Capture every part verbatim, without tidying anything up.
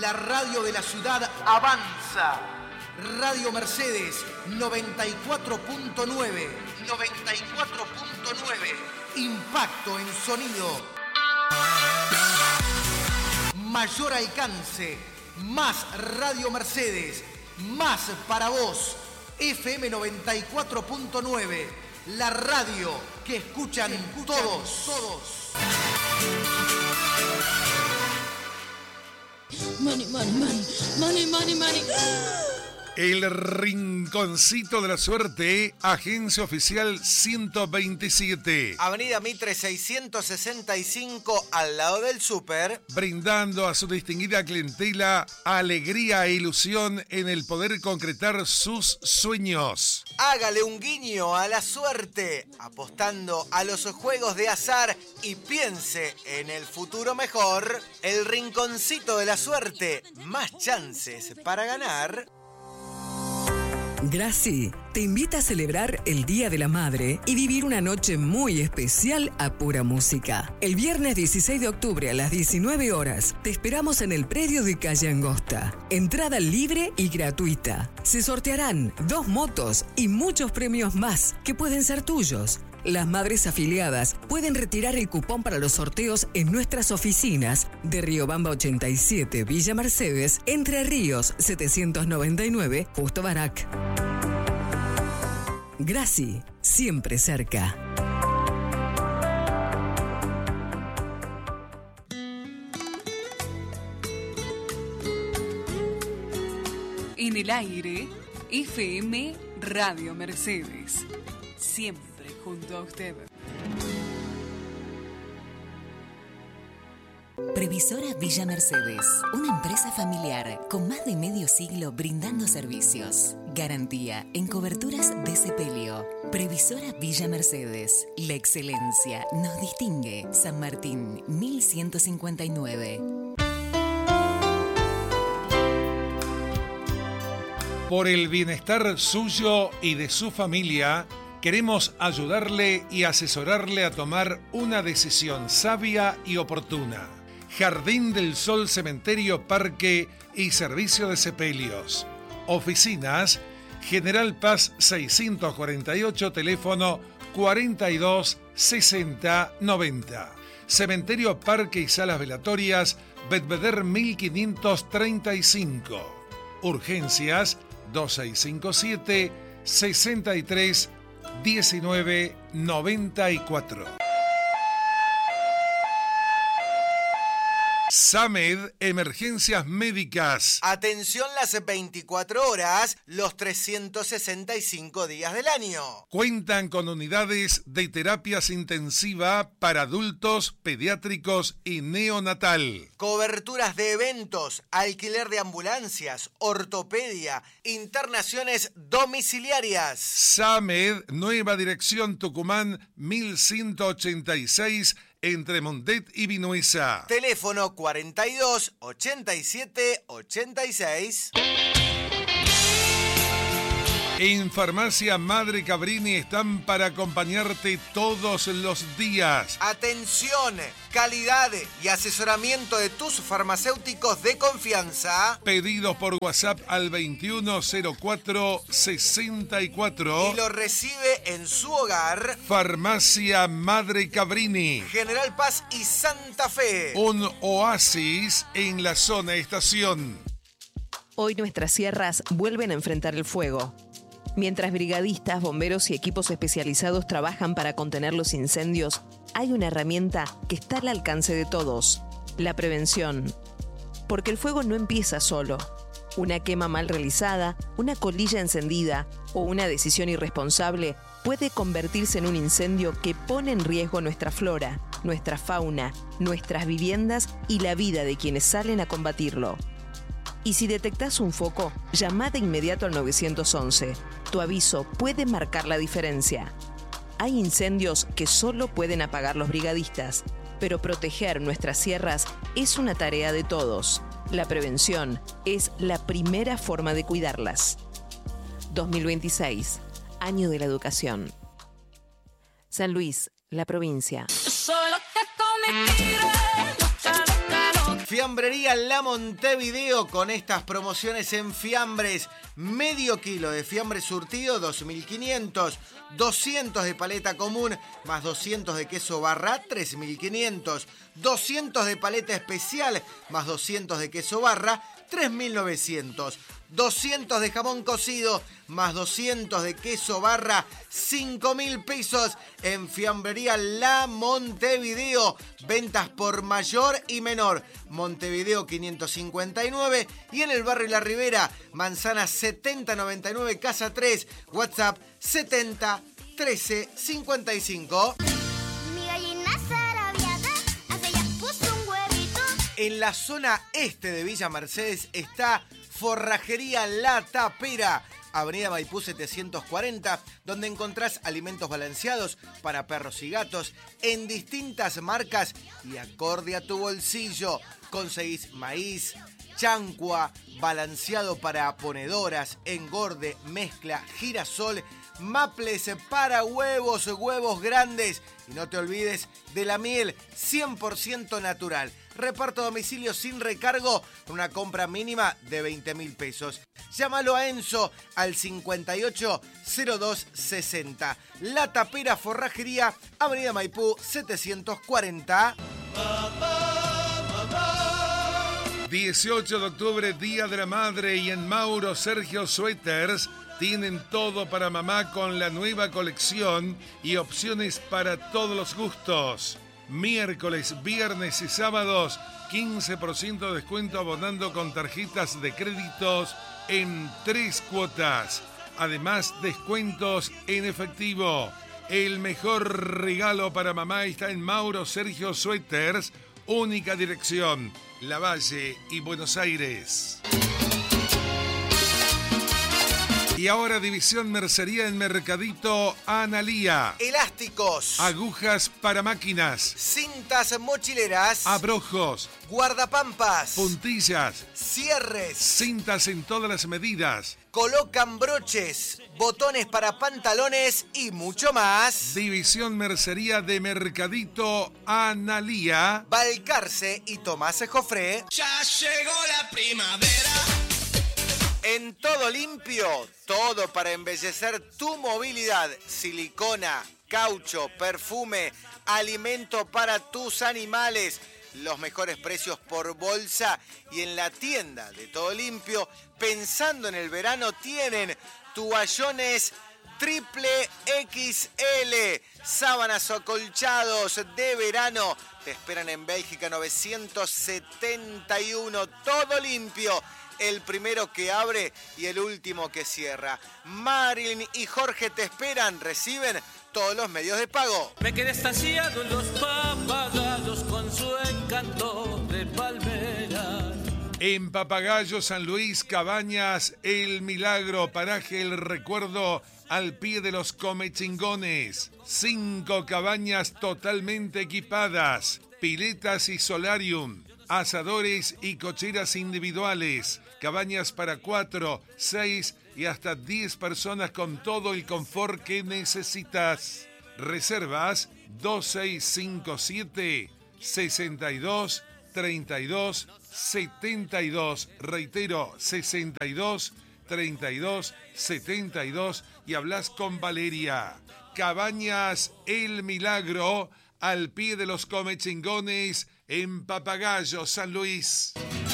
La radio de la ciudad avanza. Radio Mercedes noventa y cuatro punto nueve. noventa y cuatro punto nueve. Impacto en sonido. Mayor alcance. Más Radio Mercedes. Más para vos. F M noventa y cuatro punto nueve. La radio que escuchan, escuchan todos. todos. Money, money, money, money, money, money. El Rinconcito de la Suerte, agencia oficial ciento veintisiete. Avenida Mitre seiscientos sesenta y cinco, al lado del súper. Brindando a su distinguida clientela alegría e ilusión en el poder concretar sus sueños. Hágale un guiño a la suerte, apostando a los juegos de azar y piense en el futuro mejor. El Rinconcito de la Suerte, más chances para ganar. Graci te invita a celebrar el Día de la Madre y vivir una noche muy especial a pura música. El viernes dieciséis de octubre a las diecinueve horas te esperamos en el predio de Calle Angosta. Entrada libre y gratuita. Se sortearán dos motos y muchos premios más que pueden ser tuyos. Las madres afiliadas pueden retirar el cupón para los sorteos en nuestras oficinas de Riobamba ochenta y siete, Villa Mercedes, Entre Ríos setecientos noventa y nueve, Justo Barak. Graci, siempre cerca. En el aire, F M Radio Mercedes. Siempre junto a usted. Previsora Villa Mercedes, una empresa familiar con más de medio siglo brindando servicios. Garantía en coberturas de sepelio. Previsora Villa Mercedes, la excelencia nos distingue. San Martín, mil ciento cincuenta y nueve. Por el bienestar suyo y de su familia, queremos ayudarle y asesorarle a tomar una decisión sabia y oportuna. Jardín del Sol, Cementerio, Parque y Servicio de Sepelios. Oficinas, General Paz seiscientos cuarenta y ocho, teléfono cuarenta y dos sesenta noventa. Cementerio, Parque y Salas Velatorias, Bedveder mil quinientos treinta y cinco. Urgencias, dos seis cinco siete, sesenta y tres diecinueve noventa y cuatro. SAMED, Emergencias Médicas. Atención las veinticuatro horas, los trescientos sesenta y cinco días del año. Cuentan con unidades de terapias intensiva para adultos, pediátricos y neonatal. Coberturas de eventos, alquiler de ambulancias, ortopedia, internaciones domiciliarias. SAMED, Nueva Dirección Tucumán, mil ciento ochenta y seis, entre Montet y Vinuesa. Teléfono cuarenta y dos ochenta y siete ochenta y seis. En Farmacia Madre Cabrini están para acompañarte todos los días. Atención, calidad y asesoramiento de tus farmacéuticos de confianza. Pedidos por WhatsApp al veintiuno cero cuatro sesenta y cuatro. Y lo recibe en su hogar. Farmacia Madre Cabrini. General Paz y Santa Fe. Un oasis en la zona estación. Hoy nuestras sierras vuelven a enfrentar el fuego. Mientras brigadistas, bomberos y equipos especializados trabajan para contener los incendios, hay una herramienta que está al alcance de todos: la prevención. Porque el fuego no empieza solo. Una quema mal realizada, una colilla encendida o una decisión irresponsable puede convertirse en un incendio que pone en riesgo nuestra flora, nuestra fauna, nuestras viviendas y la vida de quienes salen a combatirlo. Y si detectás un foco, llama de inmediato al nueve once. Tu aviso puede marcar la diferencia. Hay incendios que solo pueden apagar los brigadistas, pero proteger nuestras sierras es una tarea de todos. La prevención es la primera forma de cuidarlas. dos mil veintiséis, Año de la Educación. San Luis, la provincia. Soy lo que tú me quieres. Fiambrería La Montevideo con estas promociones en fiambres. Medio kilo de fiambre surtido, dos mil quinientos. doscientos de paleta común, más doscientos de queso barra, tres mil quinientos. doscientos de paleta especial, más doscientos de queso barra, tres mil novecientos. doscientos de jamón cocido, más doscientos de queso barra, cinco mil pesos en Fiambrería La Montevideo. Ventas por mayor y menor. Montevideo quinientos cincuenta y nueve y en el barrio La Ribera, Manzana setenta noventa y nueve, Casa tres, WhatsApp setenta trece cincuenta y cinco. Mi gallina zarabiada hace ya puso un huevito. En la zona este de Villa Mercedes está Forrajería La Tapera, Avenida Maipú setecientos cuarenta, donde encontrás alimentos balanceados para perros y gatos en distintas marcas y acorde a tu bolsillo. Conseguís maíz, chancua, balanceado para ponedoras, engorde, mezcla, girasol, maples para huevos, huevos grandes. Y no te olvides de la miel cien por ciento natural. Reparto a domicilio sin recargo con una compra mínima de veinte mil pesos. Llámalo a Enzo al cincuenta y ocho cero dos sesenta. La Tapera Forrajería, Avenida Maipú setecientos cuarenta. dieciocho de octubre, Día de la Madre, y en Mauro Sergio Sweaters tienen todo para mamá con la nueva colección y opciones para todos los gustos. Miércoles, viernes y sábados, quince por ciento de descuento abonando con tarjetas de créditos en tres cuotas. Además, descuentos en efectivo. El mejor regalo para mamá está en Mauro Sergio Sweaters, única dirección, Lavalle y Buenos Aires. Y ahora división mercería en Mercadito Analía. Elásticos. Agujas para máquinas. Cintas mochileras. Abrojos. Guardapampas. Puntillas. Cierres. Cintas en todas las medidas. Colocan broches, botones para pantalones y mucho más. División mercería de Mercadito Analía. Balcarce y Tomás Jofré. Ya llegó la primavera. En Todo Limpio, todo para embellecer tu movilidad. Silicona, caucho, perfume, alimento para tus animales. Los mejores precios por bolsa y en la tienda de Todo Limpio, pensando en el verano, tienen toallones triple equis ele, sábanas o acolchados de verano. Te esperan en Bélgica novecientos setenta y uno. Todo Limpio. El primero que abre y el último que cierra. Marilyn y Jorge te esperan. Reciben todos los medios de pago. Me quedé estaciado en los papagayos con su encanto de palmeras. En Papagayo, San Luis, Cabañas, El Milagro, paraje El Recuerdo, al pie de los Comechingones. Cinco cabañas totalmente equipadas, piletas y solarium, asadores y cocheras individuales, cabañas para cuatro, seis y hasta diez personas con todo el confort que necesitas. Reservas dos seis cinco siete, sesenta y dos, treinta y dos, setenta y dos. Reitero, sesenta y dos, treinta y dos, setenta y dos y hablas con Valeria. Cabañas El Milagro, al pie de los Comechingones, en Papagayo, San Luis.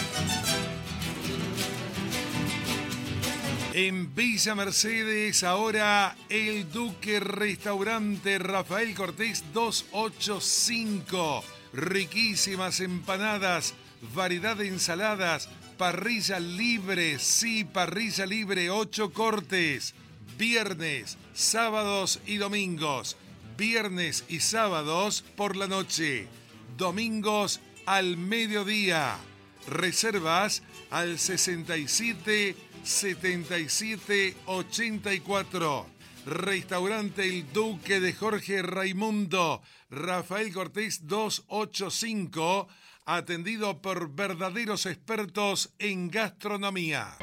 En Villa Mercedes, ahora El Duque Restaurante Rafael Cortés doscientos ochenta y cinco. Riquísimas empanadas, variedad de ensaladas, parrilla libre, sí, parrilla libre, ocho cortes. Viernes, sábados y domingos. Viernes y sábados por la noche. Domingos al mediodía. Reservas al sesenta y siete, setenta y siete, ochenta y cuatro. Restaurante El Duque de Jorge Raimundo, Rafael Cortés doscientos ochenta y cinco, atendido por verdaderos expertos en gastronomía.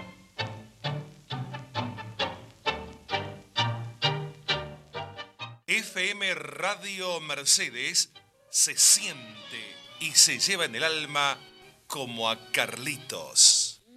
F M Radio Mercedes se siente y se lleva en el alma como a Carlitos.